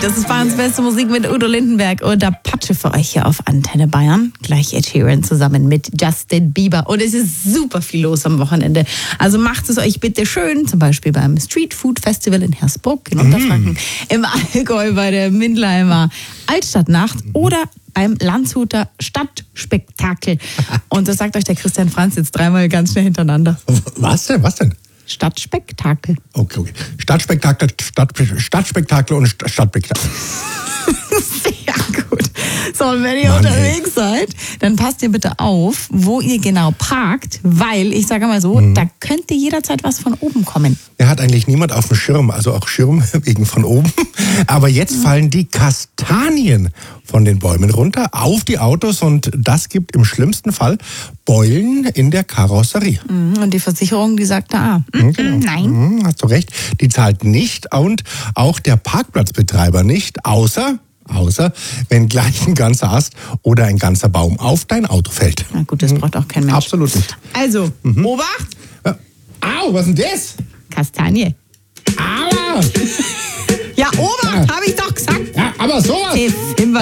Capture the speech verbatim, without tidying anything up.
Das ist Bayerns beste Musik mit Udo Lindenberg und der Patsche für euch hier auf Antenne Bayern. Gleich Ed Sheeran zusammen mit Justin Bieber. Und es ist super viel los am Wochenende. Also macht es euch bitte schön, zum Beispiel beim Street Food Festival in Hersbruck in Unterfranken, mm. im Allgäu bei der Mindlheimer Altstadtnacht oder beim Landshuter Stadtspektakel. Und das sagt euch der Christian Franz jetzt dreimal ganz schnell hintereinander. Was denn? Was denn? Stadtspektakel. Okay, okay. Stadtspektakel, Stadt, Stadtspektakel und Stadtspektakel. Sehr gut. So, und wenn ihr Mann, unterwegs ey. seid, dann passt ihr bitte auf, wo ihr genau parkt, weil, ich sage mal so, mhm. da könnte jederzeit was von oben kommen. Er hat eigentlich niemand auf dem Schirm, also auch Schirm wegen von oben. Aber jetzt mhm. fallen die Kastanien von den Bäumen runter auf die Autos und das gibt im schlimmsten Fall Beulen in der Karosserie. Mhm. Und die Versicherung, die sagt da, ah, mhm, genau. nein. Mhm, hast du recht, die zahlt nicht und auch der Parkplatzbetreiber nicht, außer... Außer, wenn gleich ein ganzer Ast oder ein ganzer Baum auf dein Auto fällt. Na gut, das braucht auch kein Mensch. Absolut nicht. Also, mhm. Obacht! Ja. Au, was ist denn das? Kastanie. Aua! Ja, Obacht, ja. habe ich doch gesagt. Ja, aber sowas!